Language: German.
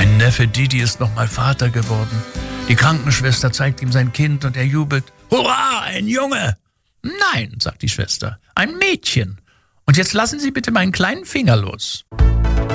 Mein Neffe Didi ist nochmal Vater geworden. Die Krankenschwester zeigt ihm sein Kind und er jubelt. Hurra, ein Junge! Nein, sagt die Schwester, ein Mädchen. Und jetzt lassen Sie bitte meinen kleinen Finger los.